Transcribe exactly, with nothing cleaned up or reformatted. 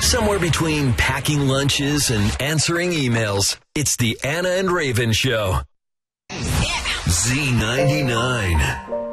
Somewhere between packing lunches and answering emails, it's the Anna and Raven Show. Z ninety-nine.